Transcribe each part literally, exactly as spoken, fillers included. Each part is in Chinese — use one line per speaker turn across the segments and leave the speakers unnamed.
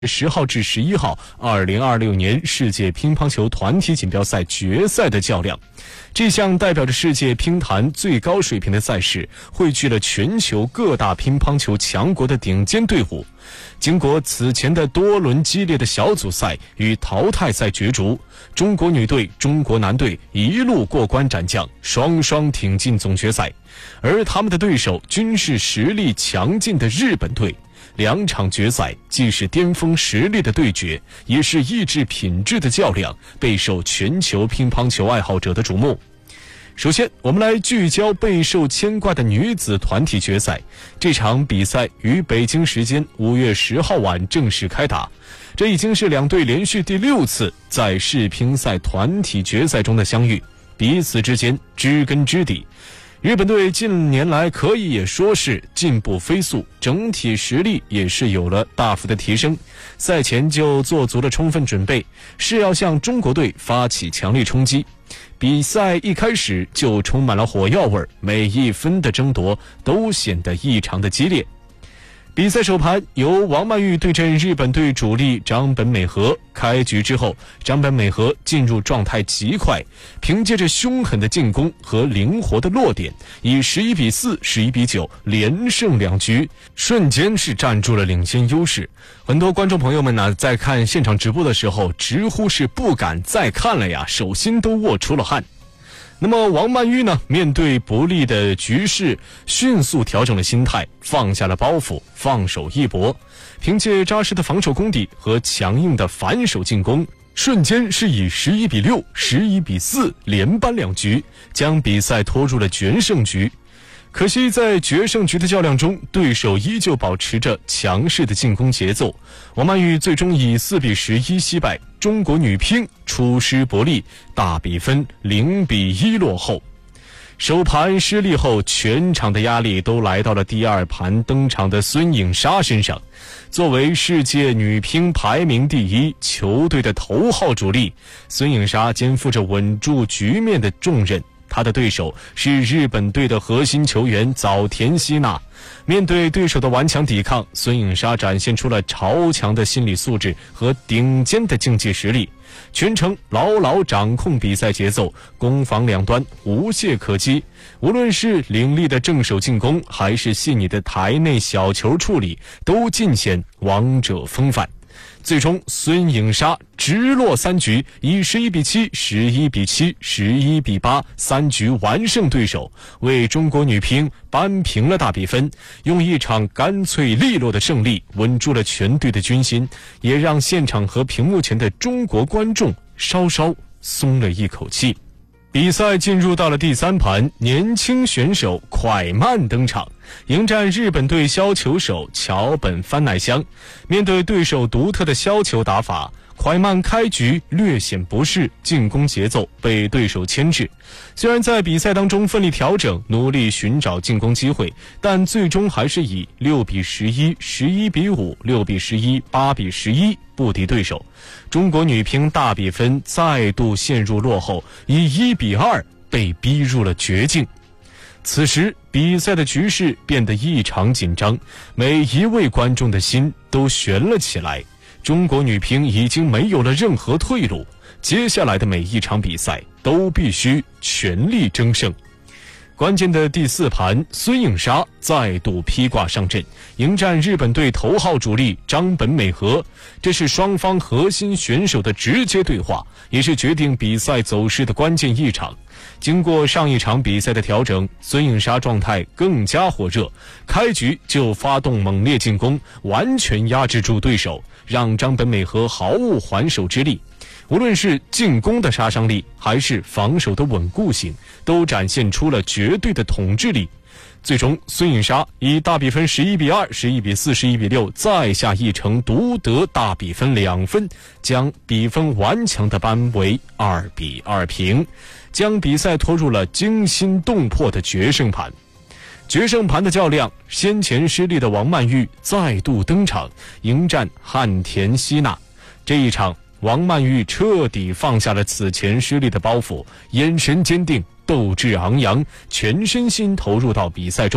十号至十一号，二零二六年世界乒乓球团体锦标赛决赛的较量。这项代表着世界乒坛最高水平的赛事，汇聚了全球各大乒乓球强国的顶尖队伍。经过此前的多轮激烈的小组赛与淘汰赛角逐，中国女队、中国男队一路过关斩将，双双挺进总决赛。而他们的对手均是实力强劲的日本队。两场决赛既是巅峰实力的对决，也是意志品质的较量，备受全球乒乓球爱好者的瞩目。首先，我们来聚焦备受牵挂的女子团体决赛。这场比赛于北京时间五月十号晚正式开打，这已经是两队连续第六次在世乒赛团体决赛中的相遇，彼此之间知根知底。日本队近年来可以也说是进步飞速，整体实力也是有了大幅的提升，赛前就做足了充分准备，是要向中国队发起强力冲击。比赛一开始就充满了火药味，每一分的争夺都显得异常的激烈。比赛首盘由王曼玉对阵日本队主力张本美和。开局之后，张本美和进入状态极快，凭借着凶狠的进攻和灵活的落点，以十一比四、十一比九连胜两局，瞬间是占住了领先优势。很多观众朋友们呢，在看现场直播的时候，直呼是不敢再看了呀，手心都握出了汗。那么王曼玉呢，面对不利的局势，迅速调整了心态，放下了包袱，放手一搏，凭借扎实的防守功底和强硬的反手进攻，瞬间是以十一比六、十一比四连扳两局，将比赛拖入了决胜局。可惜在决胜局的较量中，对手依旧保持着强势的进攻节奏，王曼玉最终以四比十一惜败，中国女乒出师伯利，大比分零比一落后。首盘失利后，全场的压力都来到了第二盘登场的孙颖莎身上。作为世界女乒排名第一、球队的头号主力，孙颖莎肩负着稳住局面的重任。他的对手是日本队的核心球员早田希娜。面对对手的顽强抵抗，孙颖莎展现出了超强的心理素质和顶尖的竞技实力，全程牢牢掌控比赛节奏，攻防两端无懈可击。无论是凌厉的正手进攻，还是细腻的台内小球处理，都尽显王者风范。最终孙颖莎直落三局，以十一比七、十一比七、十一比八三局完胜对手，为中国女乒扳平了大比分，用一场干脆利落的胜利稳住了全队的军心，也让现场和屏幕前的中国观众稍稍松了一口气。比赛进入到了第三盘，年轻选手蒯曼登场，迎战日本队削球手桥本帆奈香。面对对手独特的削球打法，蒯曼开局略显不适，进攻节奏被对手牵制。虽然在比赛当中奋力调整，努力寻找进攻机会，但最终还是以六比十一、十一比五、六比十一、八比十一不敌对手。中国女乒大比分再度陷入落后，以一比二被逼入了绝境。此时比赛的局势变得异常紧张，每一位观众的心都悬了起来。中国女乒已经没有了任何退路，接下来的每一场比赛都必须全力争胜。关键的第四盘，孙颖莎再度披挂上阵，迎战日本队头号主力张本美和。这是双方核心选手的直接对话，也是决定比赛走势的关键一场。经过上一场比赛的调整，孙颖莎状态更加火热，开局就发动猛烈进攻，完全压制住对手，让张本美和毫无还手之力。无论是进攻的杀伤力，还是防守的稳固性，都展现出了绝对的统治力。最终孙颖莎以大比分十一比二、十一比四、十一比六再下一城，独得大比分两分，将比分顽强地扳为二比二平，将比赛拖入了惊心动魄的决胜盘。决胜盘的较量，先前失利的王曼玉再度登场，迎战汉田希娜。这一场王曼玉彻底放下了此前失利的包袱，眼神坚定，斗志昂扬，全身心投入到比赛中。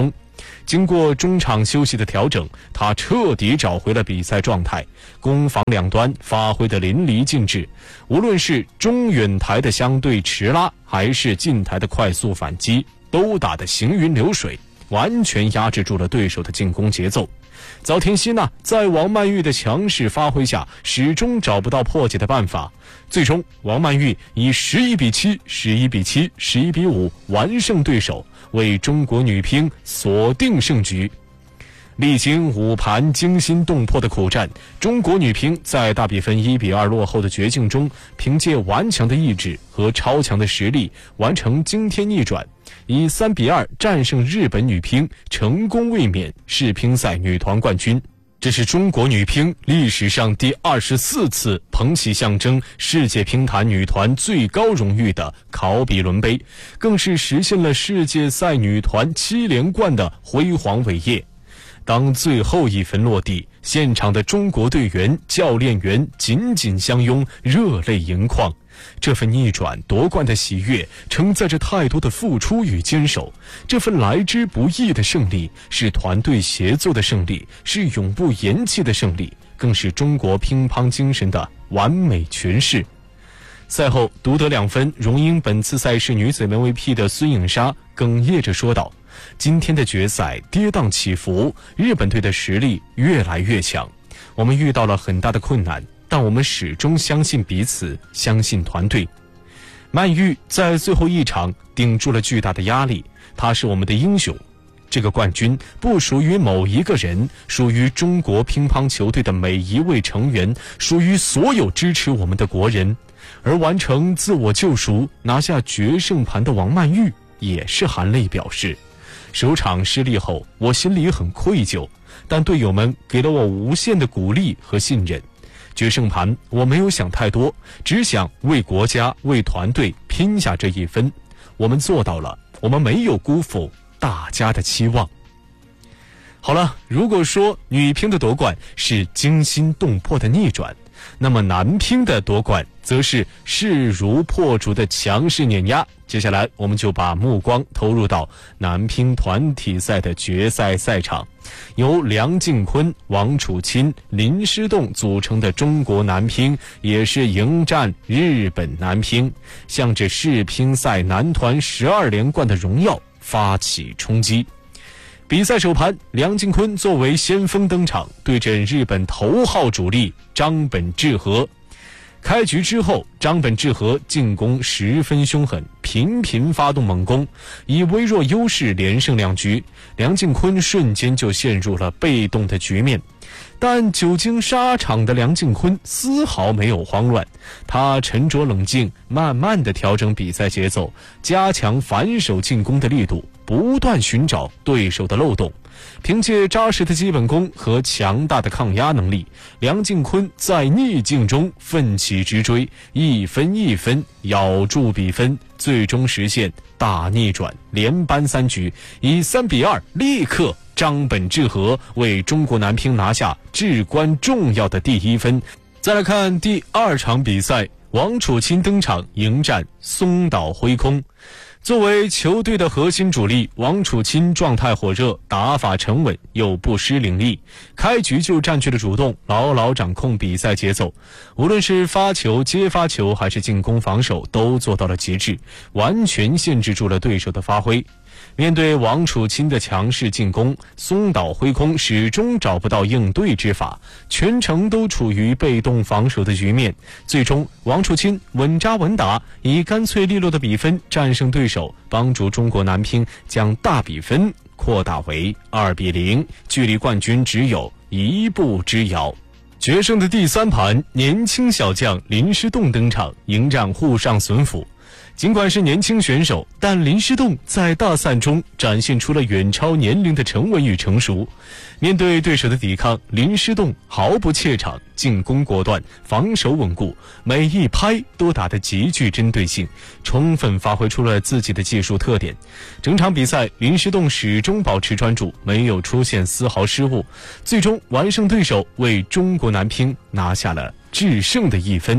经过中场休息的调整，他彻底找回了比赛状态，攻防两端发挥得淋漓尽致。无论是中远台的相对持拉，还是近台的快速反击，都打得行云流水，完全压制住了对手的进攻节奏。早田希娜在王曼玉的强势发挥下，始终找不到破解的办法。最终，王曼玉以十一比七、十一比七、十一比五完胜对手，为中国女乒锁定胜局。历经五盘惊心动魄的苦战，中国女乒在大比分一比二落后的绝境中，凭借顽强的意志和超强的实力，完成惊天逆转，以三比二战胜日本女乒，成功卫冕世乒赛女团冠军。这是中国女乒历史上第二十四次捧起象征世界乒坛女团最高荣誉的考比伦杯，更是实现了世界赛女团七连冠的辉煌伟业。当最后一分落地，现场的中国队员、教练员紧紧相拥，热泪盈眶。这份逆转夺冠的喜悦，承载着太多的付出与坚守。这份来之不易的胜利，是团队协作的胜利，是永不言弃的胜利，更是中国乒乓精神的完美诠释。赛后独得两分，荣膺本次赛事女子 M V P 的孙颖莎哽咽着说道：“今天的决赛跌宕起伏，日本队的实力越来越强，我们遇到了很大的困难，但我们始终相信彼此，相信团队。”曼玉在最后一场顶住了巨大的压力，她是我们的英雄。这个冠军不属于某一个人，属于中国乒乓球队的每一位成员，属于所有支持我们的国人。而完成自我救赎，拿下决胜盘的王曼玉也是含泪表示：首场失利后，我心里很愧疚，但队友们给了我无限的鼓励和信任。决胜盘我没有想太多，只想为国家、为团队拼下这一分。我们做到了，我们没有辜负大家的期望。好了，如果说女乒的夺冠是惊心动魄的逆转，那么男乒的夺冠则是势如破竹的强势碾压。接下来我们就把目光投入到男乒团体赛的决赛赛场，由梁靖昆、王楚钦、林诗栋组成的中国男乒也是迎战日本男乒，向着世乒赛男团十二连冠的荣耀发起冲击。比赛首盘，梁靖昆作为先锋登场，对阵日本头号主力张本智和。开局之后，张本智和进攻十分凶狠，频频发动猛攻，以微弱优势连胜两局。梁靖昆瞬间就陷入了被动的局面。但久经沙场的梁靖昆丝毫没有慌乱，他沉着冷静，慢慢地调整比赛节奏，加强反手进攻的力度，不断寻找对手的漏洞。凭借扎实的基本功和强大的抗压能力，梁靖昆在逆境中奋起直追，一分一分咬住比分，最终实现大逆转，连扳三局，以三比二力克张本智和，为中国男乒拿下至关重要的第一分。再来看第二场比赛，王楚钦登场迎战松岛辉空。作为球队的核心主力，王楚钦状态火热，打法沉稳，又不失凌厉，开局就占据了主动，牢牢掌控比赛节奏。无论是发球、接发球，还是进攻防守，都做到了极致，完全限制住了对手的发挥。面对王楚钦的强势进攻，松岛辉空始终找不到应对之法，全程都处于被动防守的局面。最终，王楚钦稳扎稳打，以干脆利落的比分战胜对手，帮助中国男乒将大比分扩大为二比零，距离冠军只有一步之遥。决胜的第三盘，年轻小将林诗栋登场迎战沪上隼辅。尽管是年轻选手，但林诗栋在大赛中展现出了远超年龄的沉稳与成熟。面对对手的抵抗，林诗栋毫不怯场，进攻果断，防守稳固，每一拍都打得极具针对性，充分发挥出了自己的技术特点。整场比赛，林诗栋始终保持专注，没有出现丝毫失误，最终完胜对手，为中国男乒拿下了制胜的一分。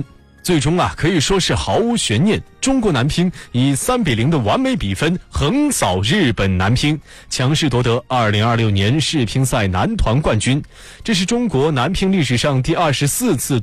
最终啊，可以说是毫无悬念，中国男乒以三比零的完美比分横扫日本男乒，强势夺得二零二六年世乒赛男团冠军。这是中国男乒历史上第二十四次